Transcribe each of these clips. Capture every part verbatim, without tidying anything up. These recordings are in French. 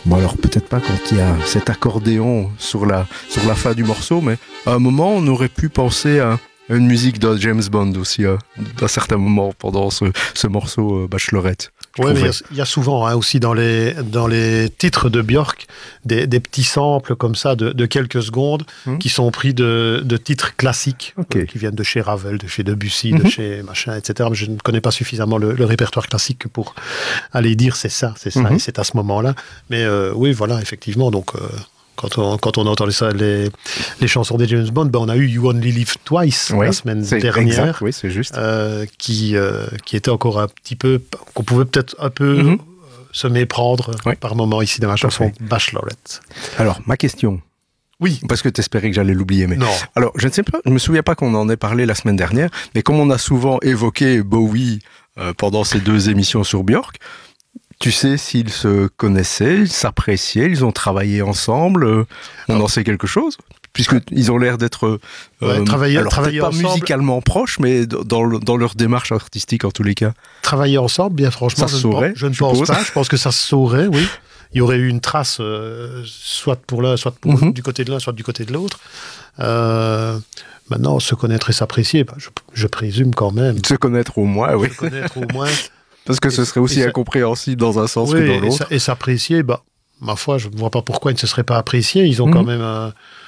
Bon alors peut-être pas quand il y a cet accordéon sur la, sur la fin du morceau, mais à un moment on aurait pu penser à une musique de James Bond aussi, à un certain moment pendant ce, ce morceau euh, Bachelorette. Oui, mais il y, y a souvent hein, aussi dans les, dans les titres de Björk des, des petits samples comme ça de, de quelques secondes mmh. qui sont pris de, de titres classiques okay. euh, qui viennent de chez Ravel, de chez Debussy, mmh. de chez machin, et cetera. Mais je ne connais pas suffisamment le, le répertoire classique pour aller dire c'est ça, c'est ça, mmh. et c'est à ce moment-là. Mais euh, oui, voilà, effectivement, donc... Euh, Quand on, quand on a entendu ça, les, les chansons des James Bond, ben on a eu You Only Live Twice oui, la semaine dernière, exact, oui, c'est juste. Euh, qui, euh, qui était encore un petit peu, qu'on pouvait peut-être un peu mm-hmm. se méprendre oui. par moment ici dans la chanson okay. Bachelorette. Alors, ma question. Oui. Parce que tu espérais que j'allais l'oublier. Mais... Non. Alors, je ne sais pas, je me souviens pas qu'on en ait parlé la semaine dernière, mais comme on a souvent évoqué Bowie euh, pendant ces deux émissions sur Björk, tu sais s'ils se connaissaient, ils s'appréciaient, ils ont travaillé ensemble, euh, on en sait quelque chose, puisqu'ils ont l'air d'être euh, ouais, travailler, alors travailler pas ensemble. musicalement proches, mais dans, le, dans leur démarche artistique en tous les cas. Travailler ensemble, bien franchement, ça je, saurait, ne, je ne je pense suppose. pas, je pense que ça se saurait, oui. Il y aurait eu une trace, euh, soit pour l'un, soit pour mm-hmm. du côté de l'un, soit du côté de l'autre. Euh, maintenant, se connaître et s'apprécier, bah, je, je présume quand même. Se connaître au moins, oui. Se connaître au moins... Parce que et, ce serait aussi ça, incompréhensible dans un sens oui, que dans l'autre. Et, et s'apprécier, bah, ma foi, je ne vois pas pourquoi ils ne se seraient pas appréciés. Ils ont mmh. quand même euh,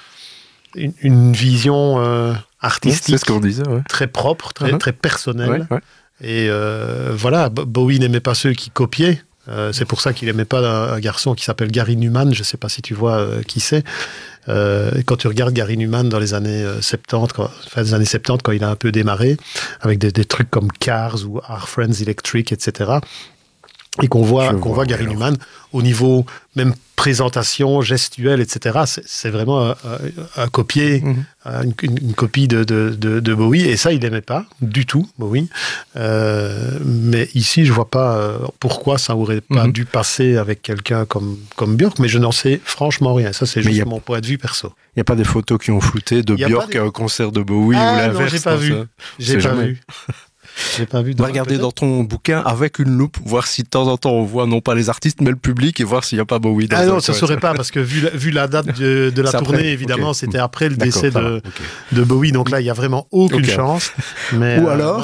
une, une vision euh, artistique ouais, c'est ce qu'on disait, ouais. très propre, très, uh-huh. très personnelle. Ouais, ouais. Et euh, voilà, Bowie n'aimait pas ceux qui copiaient. Euh, c'est pour ça qu'il n'aimait pas un, un garçon qui s'appelle Gary Numan. Je ne sais pas si tu vois euh, qui c'est. Euh, quand tu regardes Gary Numan dans les années euh, soixante-dix, quand, fin des années soixante-dix, quand il a un peu démarré, avec des, des trucs comme Cars ou Our Friends Electric, et cetera, et qu'on voit, qu'on voit Gary alors. Numan au niveau même présentation, gestuelle, et cetera, c'est, c'est vraiment un, un, un copier, mm-hmm. une, une, une copie de, de, de, de Bowie, et ça, il n'aimait pas du tout, Bowie. Euh, mais ici, je ne vois pas euh, pourquoi ça n'aurait pas mm-hmm. dû passer avec quelqu'un comme, comme Björk, mais je n'en sais franchement rien. Ça, c'est juste a, mon point de vue perso. Il n'y a pas des photos qui ont flouté de Björk des... à un concert de Bowie ah, ou l'inverse? Non, j'ai pas vu. J'ai pas jamais. vu. J'ai pas vu. Va regarder dans ton bouquin avec une loupe, voir si de temps en temps on voit non pas les artistes mais le public et voir s'il n'y a pas Bowie dans Ah un non, ça ne saurait pas parce que vu la, vu la date de, de la c'est tournée, après. évidemment, Okay. c'était après le D'accord, décès de, okay. de Bowie. Donc là, il n'y a vraiment aucune okay. chance. Mais, ou euh, alors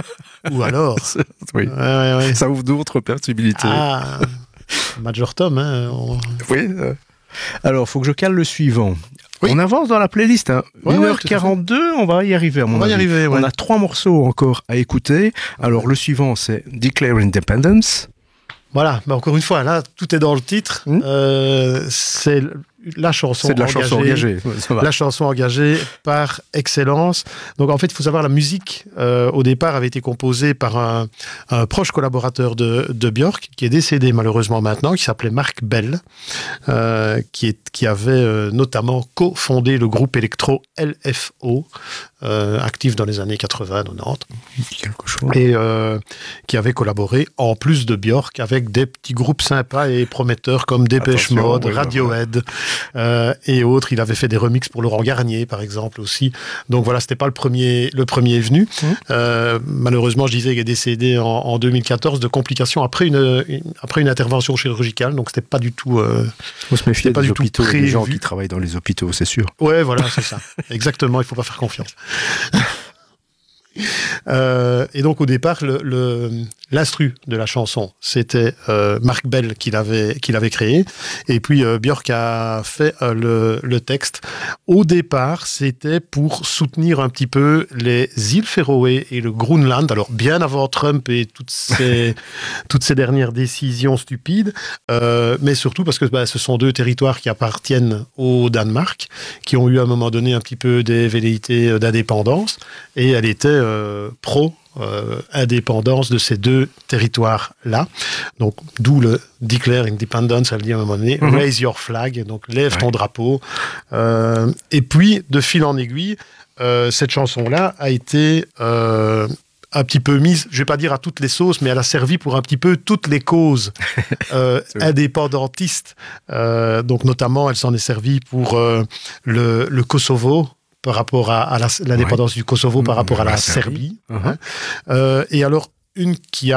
Ou alors oui. ouais, ouais, ouais. Ça ouvre d'autres possibilités. Ah, Major Tom. Hein, on... Oui. Euh... Alors, il faut que je cale le suivant. Oui. On avance dans la playlist. Hein. Ouais, une heure quarante-deux, on va y arriver à mon on avis. Va y arriver, ouais. On a trois morceaux encore à écouter. Alors, le suivant, c'est Declare Independence. Voilà, mais encore une fois, là, tout est dans le titre. Mmh. Euh, c'est la chanson c'est de la engagée, chanson engagée. La chanson engagée par excellence. Donc, en fait, il faut savoir, la musique, euh, au départ, avait été composée par un, un proche collaborateur de, de Björk, qui est décédé malheureusement maintenant, qui s'appelait Mark Bell, euh, qui, est, qui avait euh, notamment cofondé le groupe électro L F O, euh, actif dans les années quatre-vingts quatre-vingt-dix. Quelque chose. Et euh, qui avait collaboré, en plus de Björk, avec des petits groupes sympas et prometteurs comme Depeche Mode, oui, Radiohead, ouais. Euh, et autres. Il avait fait des remixes pour Laurent Garnier, par exemple, aussi. Donc voilà, c'était pas le premier, le premier venu. Mmh. Euh, malheureusement, je disais qu'il est décédé en, en deux mille quatorze de complications après une, une, après une intervention chirurgicale. Donc c'était pas du tout. Euh, faut se méfier pas des du hôpitaux, tout des gens qui travaillent dans les hôpitaux, c'est sûr. Ouais, voilà, c'est ça. Exactement, il faut pas faire confiance. Euh, et donc au départ, le, le, l'instru de la chanson, c'était euh, Mark Bell qui l'avait, qui l'avait créé, et puis euh, Björk a fait euh, le, le texte. Au départ, c'était pour soutenir un petit peu les îles Féroé et le Groenland, alors bien avant Trump et toutes ces, toutes ces dernières décisions stupides, euh, mais surtout parce que bah, ce sont deux territoires qui appartiennent au Danemark, qui ont eu à un moment donné un petit peu des velléités d'indépendance, et elle était euh, pro Euh, indépendance de ces deux territoires-là. Donc, d'où le Declare Independence, elle dit à un moment donné, mm-hmm. Raise your flag, donc lève ouais. ton drapeau. Euh, et puis, de fil en aiguille, euh, cette chanson-là a été euh, un petit peu mise, je ne vais pas dire à toutes les sauces, mais elle a servi pour un petit peu toutes les causes euh, indépendantistes. Euh, donc, notamment, elle s'en est servie pour euh, le, le Kosovo, par rapport à, à la, l'indépendance ouais. du Kosovo par rapport à la, la Serbie. Serbie. Uh-huh. Hein. Euh, et alors, une qui a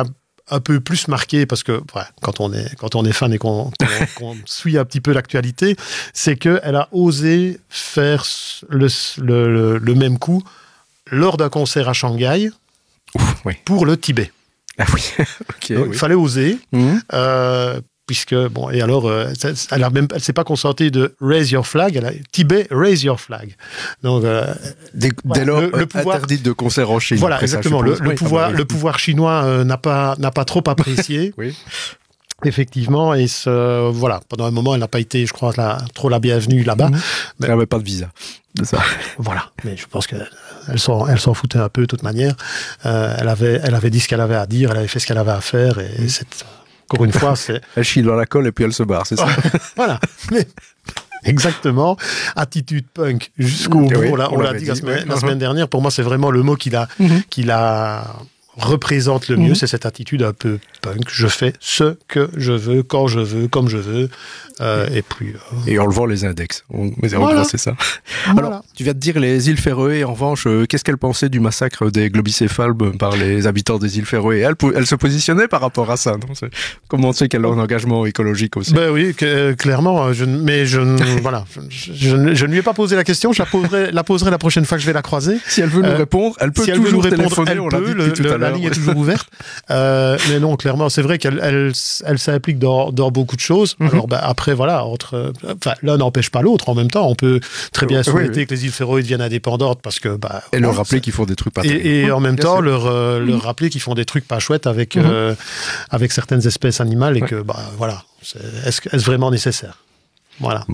un peu plus marqué, parce que ouais, quand, on est, quand on est fan et qu'on, qu'on, qu'on suit un petit peu l'actualité, c'est qu'elle a osé faire le, le, le même coup lors d'un concert à Shanghai. Ouf, oui. Pour le Tibet. Ah oui, ok. Donc, oui. Il fallait oser, Mmh. euh, puisque, bon, et alors, euh, elle ne s'est pas contentée de raise your flag, elle a Tibet, raise your flag. Donc, euh, Dès, voilà, dès lors, le, le pouvoir, interdite de concert en Chine. voilà, après ça, exactement. je Le, suppose. le, Oui, pouvoir, ah bah oui. le pouvoir chinois euh, n'a pas, n'a pas trop apprécié. Oui. Effectivement, et ce, voilà, pendant un moment, elle n'a pas été, je crois, la, trop la bienvenue là-bas. Mmh. Mais, Elle n'avait pas de visa. De ça. Voilà, mais je pense qu'elle s'en, elle s'en foutait un peu de toute manière. Euh, elle, avait, elle avait dit ce qu'elle avait à dire, elle avait fait ce qu'elle avait à faire, et mmh. c'est, encore une fois, c'est... Elle chie dans la colle et puis elle se barre, c'est ça? Voilà, mais... Exactement. Attitude punk jusqu'au bout. Oui, on l'a, on on l'a l'avait dit, dit la, semaine, ouais. la semaine dernière. Pour moi, c'est vraiment le mot qui la, Mm-hmm. qui la représente le mieux. Mm-hmm. C'est cette attitude un peu punk. Je fais ce que je veux, quand je veux, comme je veux. Euh, et puis... Euh... Et en levant les index. On, on voilà. c'est ça. Voilà. Alors, tu viens de dire les îles Féroé. En revanche, euh, qu'est-ce qu'elle pensait du massacre des globicéphales par les habitants des îles Féroé? Elle, elle se positionnait par rapport à ça, non? C'est... Comment on sait qu'elle a un engagement écologique aussi? Ben oui, que, clairement. Je, mais je, voilà, je, je, je ne lui ai pas posé la question. Je la poserai, la poserai la prochaine fois que je vais la croiser. Si elle veut nous euh, répondre, elle peut si toujours elle veut nous répondre, téléphoner. Elle on peut, l'a dit le, tout le, à l'heure. La ligne est toujours ouverte. Euh, mais non, clairement, c'est vrai qu'elle elle, elle s'implique dans, dans beaucoup de choses. Mm-hmm. Alors, ben, après, voilà, entre... Enfin, l'un n'empêche pas l'autre en même temps. On peut très bien souhaiter oui, oui. que les îles Féroé deviennent indépendantes parce que... Bah, et voilà, leur rappeler qu'ils font des trucs pas terribles. Et, et en même bien temps, sûr. leur, euh, mmh. leur rappeler qu'ils font des trucs pas chouettes avec, mmh. euh, avec certaines espèces animales et ouais. que, bah, voilà, c'est, est-ce, est-ce vraiment nécessaire? Voilà.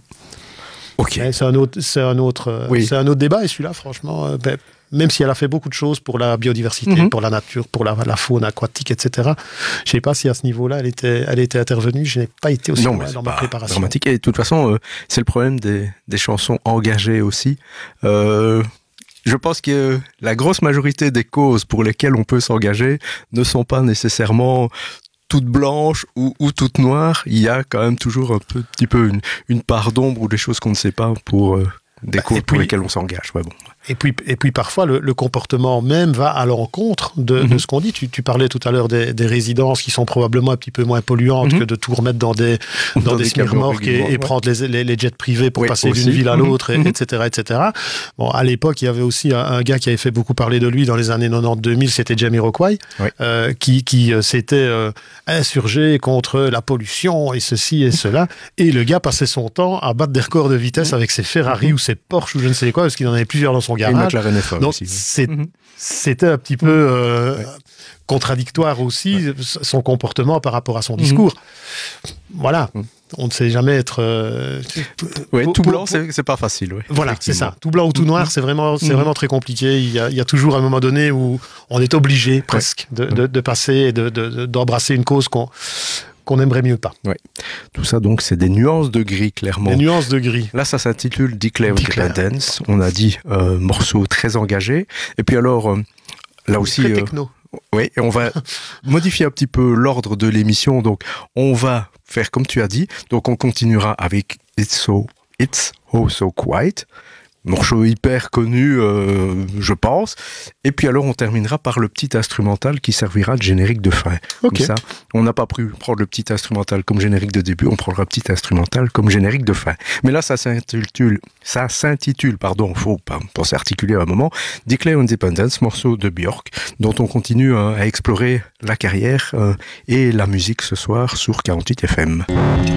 Ok. Mais c'est un autre, c'est un autre, oui. c'est un autre débat et celui-là, franchement... Euh, ben, même si elle a fait beaucoup de choses pour la biodiversité, mm-hmm. pour la nature, pour la, la faune aquatique, et cetera. Je ne sais pas si à ce niveau-là, elle était, elle était intervenue. Je n'ai pas été aussi non, loin dans ma préparation. Dramatique. Et de toute façon, euh, c'est le problème des, des chansons engagées aussi. Euh, je pense que la grosse majorité des causes pour lesquelles on peut s'engager ne sont pas nécessairement toutes blanches ou, ou toutes noires. Il y a quand même toujours un peu, petit peu une, une part d'ombre ou des choses qu'on ne sait pas pour... Euh, des causes pour lesquelles on s'engage. Ouais, bon. Et puis, et puis parfois, le, le comportement même va à l'encontre de, mm-hmm. de ce qu'on dit. Tu, tu parlais tout à l'heure des, des résidences qui sont probablement un petit peu moins polluantes mm-hmm. que de tout remettre dans des, dans dans des, des semi-remorques et, et ouais. prendre les, les, les jets privés pour oui, passer aussi. d'une ville à l'autre, mm-hmm. et, etc., et cetera. Bon, à l'époque, il y avait aussi un, un gars qui avait fait beaucoup parler de lui dans les années quatre-vingt-dix deux mille, c'était Jamiroquai, oui. euh, qui, qui euh, s'était euh, insurgé contre la pollution et ceci et cela. Et le gars passait son temps à battre des records de vitesse mm-hmm. avec ses Ferrari mm-hmm. ou ses Porsche ou je ne sais quoi, parce qu'il en avait plusieurs dans son garage. Et donc aussi, oui. c'est, mm-hmm. c'était un petit peu euh, ouais. contradictoire aussi, ouais. son comportement par rapport à son discours. Mm-hmm. Voilà. Mm-hmm. On ne sait jamais être... Euh, oui, tout blanc, pour, c'est, c'est pas facile. Oui, voilà, c'est ça. Tout blanc ou tout noir, c'est vraiment, c'est mmh. vraiment très compliqué. Il y, a, il y a toujours un moment donné où on est obligé presque ouais. de, de, de passer et de, de, d'embrasser une cause qu'on... qu'on aimerait mieux pas. Oui. Tout ça, donc, c'est des nuances de gris, clairement. Des nuances de gris. Là, ça s'intitule Declare Independence. On a dit euh, morceau très engagé. Et puis alors, euh, là aussi... Très techno. Euh, oui, et on va modifier un petit peu l'ordre de l'émission. Donc, on va faire comme tu as dit. Donc, on continuera avec It's So, It's Oh So Quiet. Morceau hyper connu, euh, je pense. Et puis alors, on terminera par le petit instrumental qui servira de générique de fin. Okay. Comme ça, on n'a pas pu prendre le petit instrumental comme générique de début, on prendra le petit instrumental comme générique de fin. Mais là, ça s'intitule, ça s'intitule, pardon, faut pas penser articuler à un moment, Declare Independence, morceau de Björk, dont on continue hein, à explorer la carrière euh, et la musique ce soir sur quarante-huit F M.